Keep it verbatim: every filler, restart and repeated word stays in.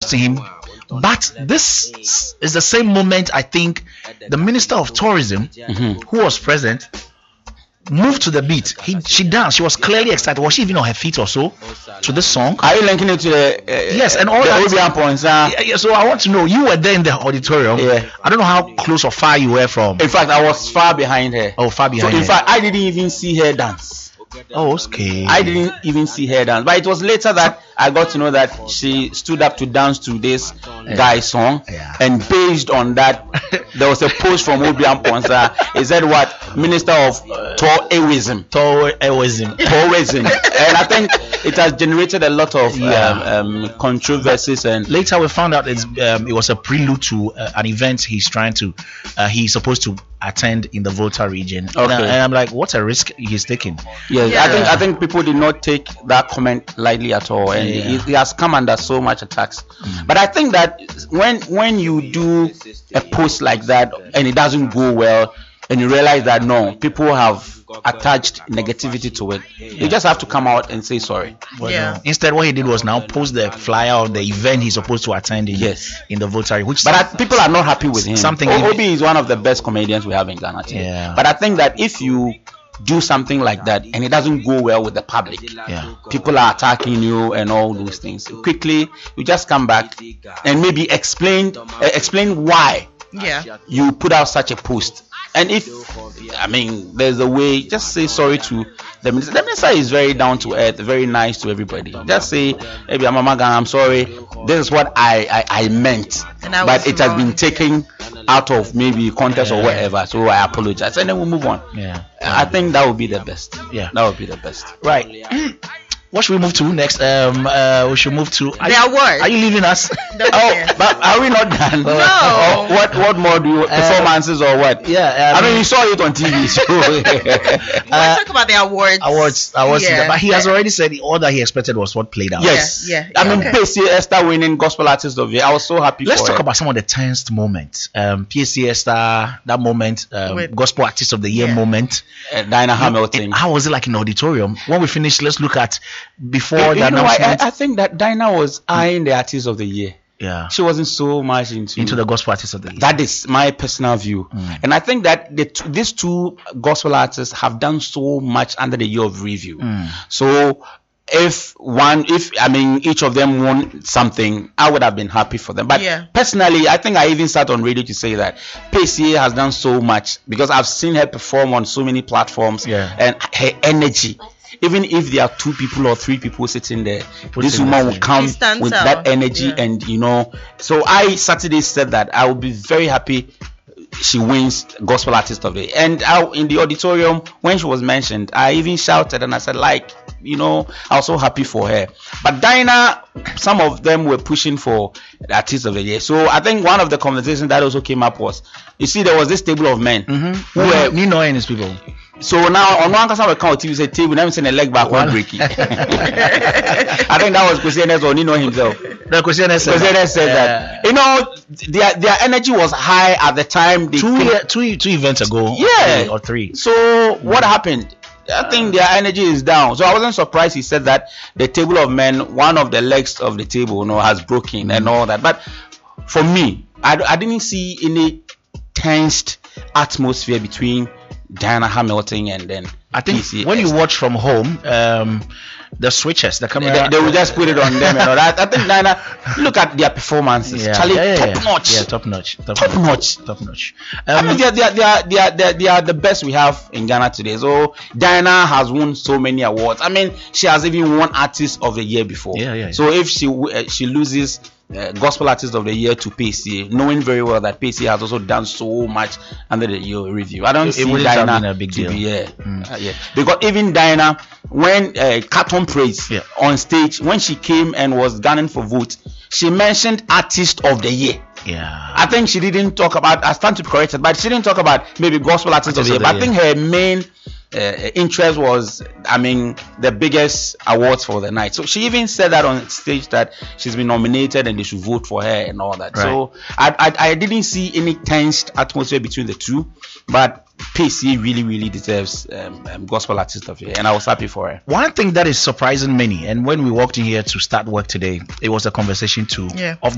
to him. But this is the same moment I think the Minister of Tourism, mm-hmm. who was present, moved to the beat. He she danced. She was clearly excited. Was she even on her feet or so to this song? Are you linking it to the uh, yes and all the that? Obiang points, uh, yeah, yeah, so I want to know. You were there in the auditorium. Yeah. I don't know how close or far you were from. In fact, I was far behind her. Oh, far behind. So in her. fact, I didn't even see her dance. Oh, okay. I didn't even see her dance, but it was later that I got to know that she stood up to dance to this yeah. guy's song, yeah. and based on that, there was a post from Obiang Ponsa. He said, "What Minister of uh, Tourism, tourism, tourism," and I think it has generated a lot of yeah. um, um, controversies. And later we found out it's, um, it was a prelude to uh, an event he's trying to, uh, he's supposed to attend in the Volta region. Okay. And, I, and I'm like, what a risk he's taking. Yes, yeah. I think I think people did not take that comment lightly at all, and yeah. it, it has come under so much attacks. Mm. But I think that when when you do a post like that and it doesn't go well, and you realize that no, people have attached negativity to it, yeah. you just have to come out and say sorry. Well, yeah. no. Instead, what he did was now post the flyer of the event he's supposed to attend in, yes. in the Volta, which but I, people are not happy with him. Something o- Obi is one of the best comedians we have in Ghana today. Yeah. But I think that if you do something like that and it doesn't go well with the public, yeah. people are attacking you and all those things, quickly you just come back and maybe explain uh, explain why yeah. you put out such a post. And if I mean there's a way, just say sorry to the minister. The minister is very down to earth, very nice to everybody. Just say, maybe I'm I'm sorry, this is what I I, I meant, I but it wrong. has been taken out of maybe context yeah. or whatever, so I apologize, and then we'll move on. Yeah, I think that would be the best. Yeah, that would be the best. Right. What should we move to next? Um, uh, we should move to the award. Are you leaving us? Oh, but are we not done? No. Or what? What more do you performances or what? Yeah, I mean, you saw it on T V. So Let's uh, talk about the awards. Awards, awards. Yeah. But he has already said all that he expected was what played out. Yes. Yeah. I mean, Okay. P S C Esther winning Gospel Artist of the Year. I was so happy. Let's for talk her. about some of the tensed moments. Um, P S C Esther, that moment, um, Wait. Gospel Artist of the Year Yeah. moment. Uh, Dinah Hamilton. How was it like in the auditorium? When we finish, let's look at before You- the you know, I, announcement. I I think that Dinah was eyeing the Artist of the Year. yeah, She wasn't so much into into the Gospel Artist of the Year. That is my personal view, Mm. and I think that the t- these two gospel artists have done so much under the year of review. Mm. So if one, if I mean each of them won something, I would have been happy for them. But Yeah. personally, I think I even sat on radio to say that P C A has done so much because I've seen her perform on so many platforms, Yeah. and her energy. Even if there are two people or three people sitting there, Put this in woman the will thing. come She stands with out. that energy, Yeah. and you know. So I Saturday said that I would be very happy she wins Gospel Artist of the Year. And I, in the auditorium when she was mentioned, I even shouted and I said, like, you know, I was so happy for her. But Dinah, some of them were pushing for the Artist of the Year. So I think one of the conversations that also came up was, you see, there was this table of men Mm-hmm. who were. Nino and his people. So now on one side account T V said table, never seen a leg back one breaking. I think that was Kusenes or Nino himself. The question is, Kusenes said that. You know, their their energy was high at the time they two, came- year, two two events ago. Yeah. or three. So what happened? I think their energy is down. So I wasn't surprised he said that the table of men, one of the legs of the table, you know, has broken and all that. But for me, I, I didn't see any tensed atmosphere between Diana Hamilton and then I think P C. when you watch from home, um, the switches, the camera, they, they will just put it on them and all that. I think Diana, look at their performances. yeah, Charlie, yeah, yeah, top yeah. notch. Yeah, top notch, top, Top notch. top notch. I mean, Um, they are, they, are, they, are, they, are, they, are, they are the best we have in Ghana today. So Diana has won so many awards. I mean, she has even won Artist of the Year before. Yeah, yeah, yeah. So if she uh, she loses uh, Gospel Artist of the Year to P C A, knowing very well that P C A has also done so much under the year review, I don't It- it see wouldn't have Diana been a big to deal. be, yeah, Mm. uh, yeah. Because even Diana, when uh, Carton Praise Yeah. on stage, when she came and was gunning for vote, she mentioned Artist of the Year. yeah, I think she didn't talk about, I stand to be corrected, but she didn't talk about maybe Gospel Artist of the Year. But I think her main uh, interest was, I mean, the biggest awards for the night. So she even said that on stage that she's been nominated and they should vote for her and all that. Right. So I, I I didn't see any tensed atmosphere between the two, but P C really really deserves um, um, Gospel Artist of the Year, and I was happy for her. one thing that is surprising many, and when we walked in here to start work today, it was a conversation too Yeah. of